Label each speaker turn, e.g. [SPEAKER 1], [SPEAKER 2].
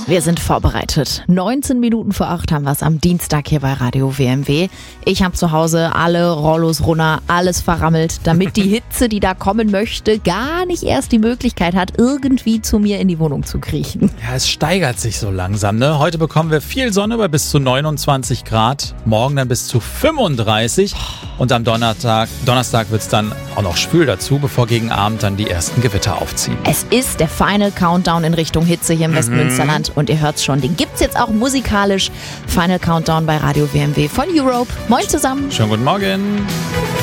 [SPEAKER 1] Wir sind vorbereitet. 19 Minuten vor 8 haben wir es am Dienstag hier bei Radio WMW. Ich habe zu Hause alle Rollos runter, alles verrammelt, damit die Hitze, die da kommen möchte, gar nicht erst die Möglichkeit hat, irgendwie zu mir in die Wohnung zu kriechen.
[SPEAKER 2] Ja, es steigert sich so langsam, ne? Heute bekommen wir viel Sonne bei bis zu 29 Grad, morgen dann bis zu 35 und am Donnerstag wird es dann auch noch schwül dazu, bevor gegen Abend dann die ersten Gewitter aufziehen.
[SPEAKER 1] Es ist der Final Countdown in Richtung Hitze hier im Westmünsterland und ihr hört's schon, den gibt's jetzt auch musikalisch. Final Countdown bei Radio WMW von Europe. Moin zusammen.
[SPEAKER 2] Schönen guten Morgen.